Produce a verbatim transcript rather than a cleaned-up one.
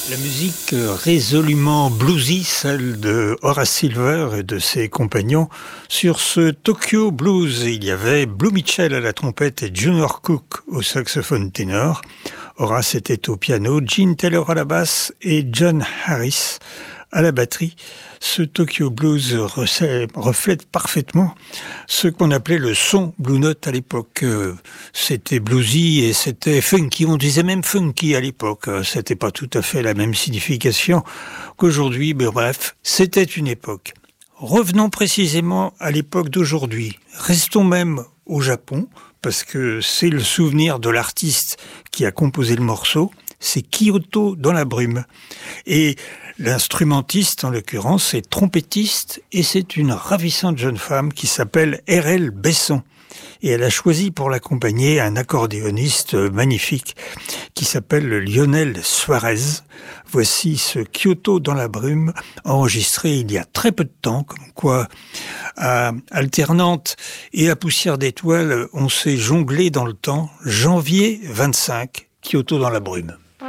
La musique résolument bluesy, celle de Horace Silver et de ses compagnons. Sur ce Tokyo Blues, il y avait Blue Mitchell à la trompette et Junior Cook au saxophone ténor. Horace était au piano, Gene Taylor à la basse et John Harris à la batterie. Ce Tokyo Blues reflète parfaitement ce qu'on appelait le son Blue Note à l'époque. C'était bluesy et c'était funky. On disait même funky à l'époque. C'était pas tout à fait la même signification qu'aujourd'hui, mais bref, c'était une époque. Revenons précisément à l'époque d'aujourd'hui. Restons même au Japon, parce que c'est le souvenir de l'artiste qui a composé le morceau. C'est Kyoto dans la brume. Et l'instrumentiste, en l'occurrence, est trompettiste et c'est une ravissante jeune femme qui s'appelle R L Besson. Et elle a choisi pour l'accompagner un accordéoniste magnifique qui s'appelle Lionel Suarez. Voici ce Kyoto dans la brume, enregistré il y a très peu de temps, comme quoi, à Alternante et à Poussière d'étoiles, on s'est jonglé dans le temps. Janvier vingt-cinq, Kyoto dans la brume.